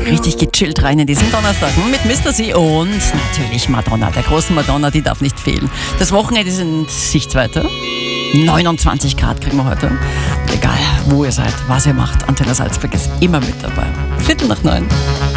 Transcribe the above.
richtig gechillt rein in diesen Donnerstag mit Mr. C und natürlich Madonna, der großen Madonna, die darf nicht fehlen. Das Wochenende ist in Sichtweite. 29 Grad kriegen wir heute. Und egal, wo ihr seid, was ihr macht, Antenne Salzburg ist immer mit dabei. 8:45.